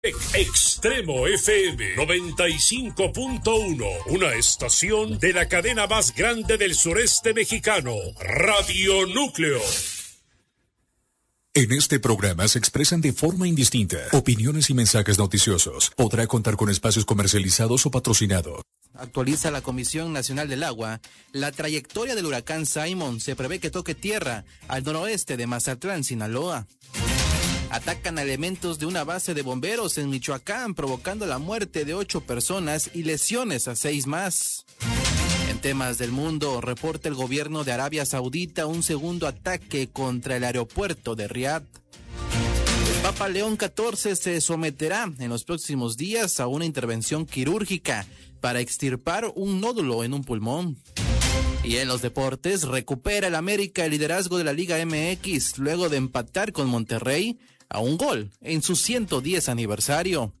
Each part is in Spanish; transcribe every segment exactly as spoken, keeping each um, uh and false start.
Extremo F M noventa y cinco punto uno, una estación de la cadena más grande del sureste mexicano, Radio Núcleo. En este programa se expresan de forma indistinta opiniones y mensajes noticiosos. Podrá contar con espacios comercializados o patrocinados. Actualiza la Comisión Nacional del Agua. La trayectoria del huracán Simon se prevé que toque tierra al noroeste de Mazatlán, Sinaloa. Atacan a elementos de una base de bomberos en Michoacán, provocando la muerte de ocho personas y lesiones a seis más. En temas del mundo, reporta el gobierno de Arabia Saudita un segundo ataque contra el aeropuerto de Riad. El Papa León catorce se someterá en los próximos días a una intervención quirúrgica para extirpar un nódulo en un pulmón. Y en los deportes, recupera el América el liderazgo de la Liga M X luego de empatar con Monterrey a un gol en su ciento diez aniversario.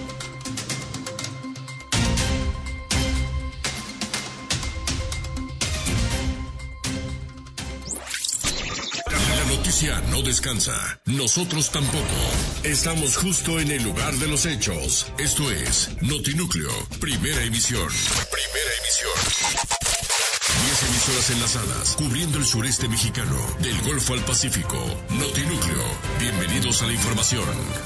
La noticia no descansa, nosotros tampoco. Estamos justo en el lugar de los hechos. Esto es Notinúcleo, primera emisión. Primera emisión. Diez emisoras enlazadas, cubriendo el sureste mexicano, del Golfo al Pacífico. Notinúcleo, bienvenidos a la información.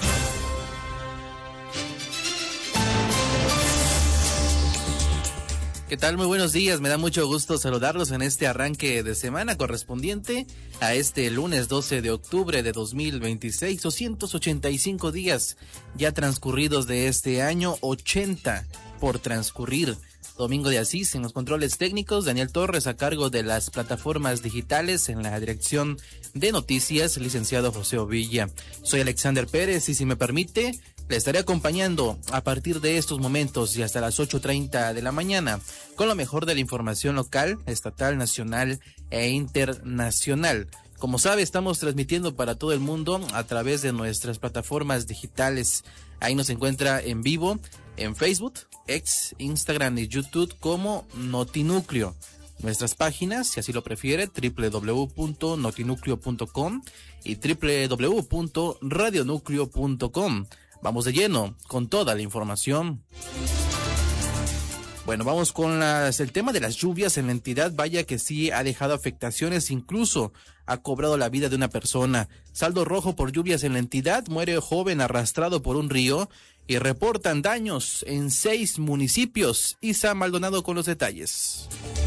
¿Qué tal? Muy buenos días, me da mucho gusto saludarlos en este arranque de semana correspondiente a este lunes doce de octubre de dos mil veintiséis, doscientos ochenta y cinco días ya transcurridos de este año, ochenta por transcurrir. Domingo de Asís en los controles técnicos, Daniel Torres a cargo de las plataformas digitales en la dirección de noticias, licenciado José Ovilla. Soy Alexander Pérez y si me permite, le estaré acompañando a partir de estos momentos y hasta las ocho treinta de la mañana con lo mejor de la información local, estatal, nacional e internacional. Como sabe, estamos transmitiendo para todo el mundo a través de nuestras plataformas digitales. Ahí nos encuentra en vivo en Facebook, X, Instagram y YouTube como Notinúcleo. Nuestras páginas, si así lo prefiere, doble u doble u doble u punto notinúcleo punto com y doble u doble u doble u punto radionúcleo punto com. Vamos de lleno con toda la información. Bueno, vamos con las, el tema de las lluvias en la entidad. Vaya que sí ha dejado afectaciones, incluso ha cobrado la vida de una persona. Saldo rojo por lluvias en la entidad, muere joven arrastrado por un río y reportan daños en seis municipios. Isa Maldonado con los detalles.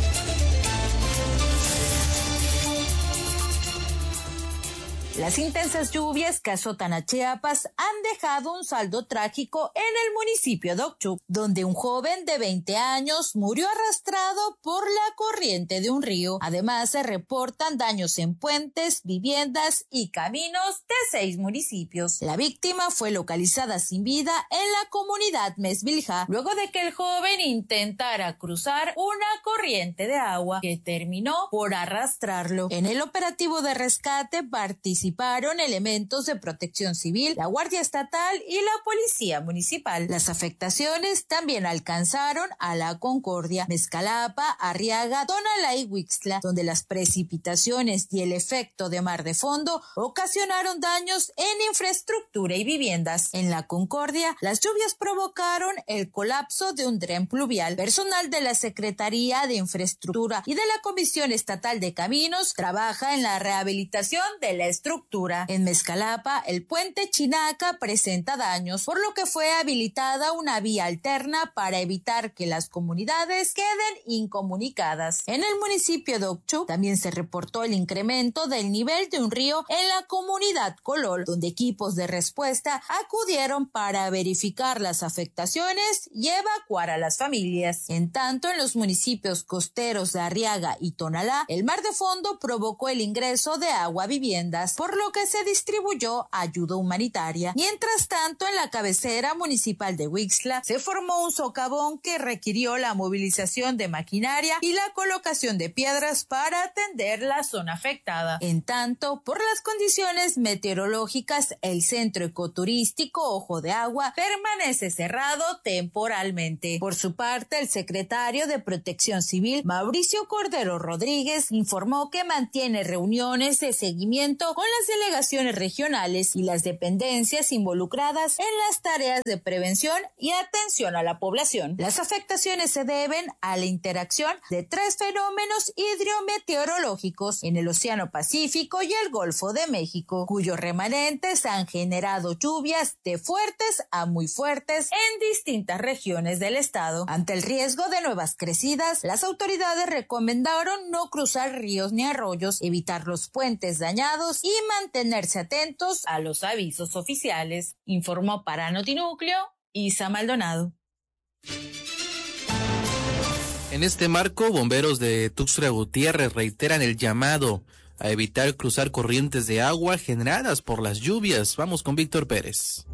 Las intensas lluvias que azotan a Chiapas han dejado un saldo trágico en el municipio de Ochuc, donde un joven de veinte años murió arrastrado por la corriente de un río. Además, se reportan daños en puentes, viviendas y caminos de seis municipios. La víctima fue localizada sin vida en la comunidad Mesvilja, luego de que el joven intentara cruzar una corriente de agua que terminó por arrastrarlo. En el operativo de rescate participaron Participaron elementos de Protección Civil, la Guardia Estatal y la Policía Municipal. Las afectaciones también alcanzaron a La Concordia, Mezcalapa, Arriaga, Tonalá y Huixtla, donde las precipitaciones y el efecto de mar de fondo ocasionaron daños en infraestructura y viviendas. En La Concordia, las lluvias provocaron el colapso de un dren pluvial. Personal de la Secretaría de Infraestructura y de la Comisión Estatal de Caminos trabaja en la rehabilitación de la estructura. En Mezcalapa, el puente Chinaca presenta daños, por lo que fue habilitada una vía alterna para evitar que las comunidades queden incomunicadas. En el municipio de Ochuc también se reportó el incremento del nivel de un río en la comunidad Colol, donde equipos de respuesta acudieron para verificar las afectaciones y evacuar a las familias. En tanto, en los municipios costeros de Arriaga y Tonalá, el mar de fondo provocó el ingreso de agua a viviendas, por lo que se distribuyó ayuda humanitaria. Mientras tanto, en la cabecera municipal de Huixtla se formó un socavón que requirió la movilización de maquinaria y la colocación de piedras para atender la zona afectada. En tanto, por las condiciones meteorológicas, el centro ecoturístico Ojo de Agua permanece cerrado temporalmente. Por su parte, el secretario de Protección Civil, Mauricio Cordero Rodríguez, informó que mantiene reuniones de seguimiento con las delegaciones regionales y las dependencias involucradas en las tareas de prevención y atención a la población. Las afectaciones se deben a la interacción de tres fenómenos hidrometeorológicos en el Océano Pacífico y el Golfo de México, cuyos remanentes han generado lluvias de fuertes a muy fuertes en distintas regiones del estado. Ante el riesgo de nuevas crecidas, las autoridades recomendaron no cruzar ríos ni arroyos, evitar los puentes dañados y mantenerse atentos a los avisos oficiales. Informó para Notinúcleo Isa Maldonado. En este marco, bomberos de Tuxtla Gutiérrez reiteran el llamado a evitar cruzar corrientes de agua generadas por las lluvias. Vamos con Víctor Pérez.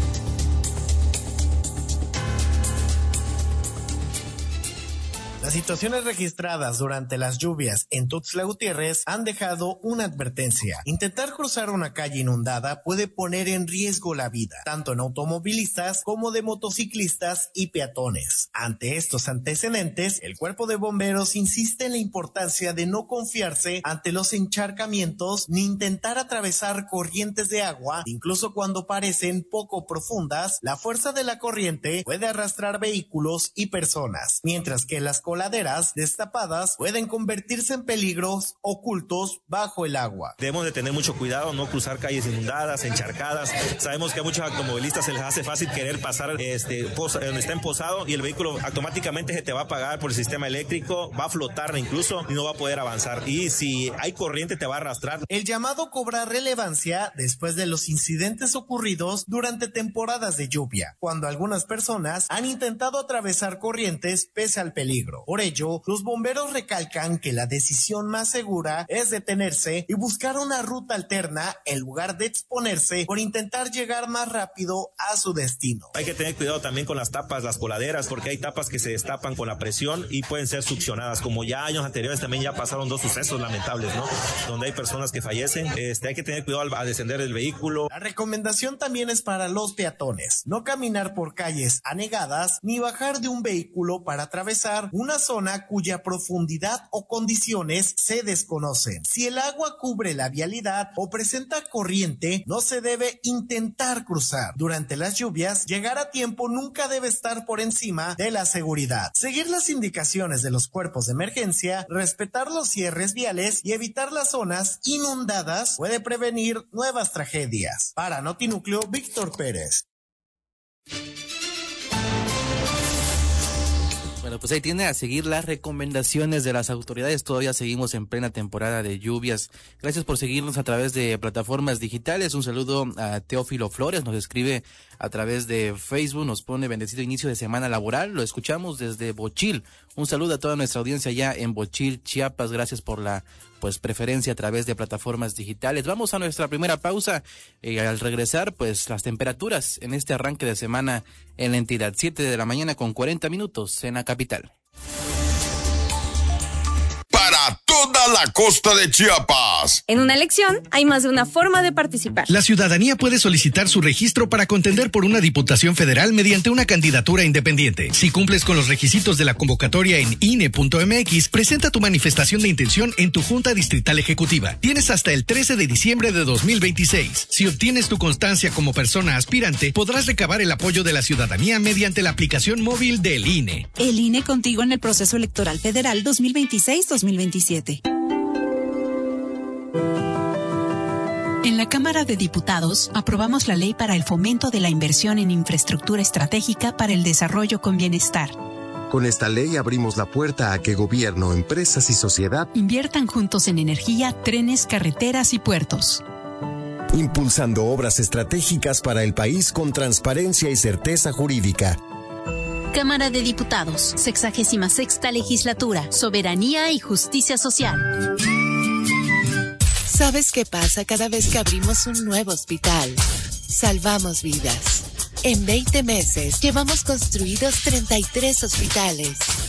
Las situaciones registradas durante las lluvias en Tuxtla Gutiérrez han dejado una advertencia. Intentar cruzar una calle inundada puede poner en riesgo la vida, tanto en automovilistas como de motociclistas y peatones. Ante estos antecedentes, el Cuerpo de Bomberos insiste en la importancia de no confiarse ante los encharcamientos ni intentar atravesar corrientes de agua, incluso cuando parecen poco profundas. La fuerza de la corriente puede arrastrar vehículos y personas, mientras que las coladeras destapadas pueden convertirse en peligros ocultos bajo el agua. Debemos de tener mucho cuidado, no cruzar calles inundadas, encharcadas. Sabemos que a muchos automovilistas se les hace fácil querer pasar este, posa, donde está emposado y el vehículo automáticamente se te va a apagar por el sistema eléctrico, va a flotar incluso y no va a poder avanzar. Y si hay corriente te va a arrastrar. El llamado cobra relevancia después de los incidentes ocurridos durante temporadas de lluvia, cuando algunas personas han intentado atravesar corrientes pese al peligro. Por ello, los bomberos recalcan que la decisión más segura es detenerse y buscar una ruta alterna en lugar de exponerse por intentar llegar más rápido a su destino. Hay que tener cuidado también con las tapas, las coladeras, porque hay tapas que se destapan con la presión y pueden ser succionadas. Como ya años anteriores también ya pasaron dos sucesos lamentables, ¿no? Donde hay personas que fallecen. Este, hay que tener cuidado al, al descender del vehículo. La recomendación también es para los peatones: no caminar por calles anegadas ni bajar de un vehículo para atravesar una zona cuya profundidad o condiciones se desconocen. Si el agua cubre la vialidad o presenta corriente, no se debe intentar cruzar. Durante las lluvias, llegar a tiempo nunca debe estar por encima de la seguridad. Seguir las indicaciones de los cuerpos de emergencia, respetar los cierres viales y evitar las zonas inundadas puede prevenir nuevas tragedias. Para Notinúcleo, Víctor Pérez. Bueno, pues ahí tiene a seguir las recomendaciones de las autoridades. Todavía seguimos en plena temporada de lluvias. Gracias por seguirnos a través de plataformas digitales. Un saludo a Teófilo Flores, nos escribe a través de Facebook, nos pone bendecido inicio de semana laboral. Lo escuchamos desde Bochil. Un saludo a toda nuestra audiencia allá en Bochil, Chiapas. Gracias por la pues preferencia a través de plataformas digitales. Vamos a nuestra primera pausa. Eh, al regresar, pues las temperaturas en este arranque de semana en la entidad. siete de la mañana con cuarenta minutos en la capital. Para toda la costa de Chiapas. En una elección hay más de una forma de participar. La ciudadanía puede solicitar su registro para contender por una diputación federal mediante una candidatura independiente. Si cumples con los requisitos de la convocatoria en I N E punto M X, presenta tu manifestación de intención en tu Junta Distrital Ejecutiva. Tienes hasta el trece de diciembre de dos mil veintiséis. Si obtienes tu constancia como persona aspirante, podrás recabar el apoyo de la ciudadanía mediante la aplicación móvil del I N E. El I N E contigo en el proceso electoral federal dos mil veintiséis dos mil veintisiete. En la Cámara de Diputados aprobamos la ley para el fomento de la inversión en infraestructura estratégica para el desarrollo con bienestar. Con esta ley abrimos la puerta a que gobierno, empresas y sociedad inviertan juntos en energía, trenes, carreteras y puertos. Impulsando obras estratégicas para el país con transparencia y certeza jurídica. Cámara de Diputados, sexagésima sexta legislatura, soberanía y justicia social. ¿Sabes qué pasa cada vez que abrimos un nuevo hospital? Salvamos vidas. En veinte meses llevamos construidos treinta y tres hospitales.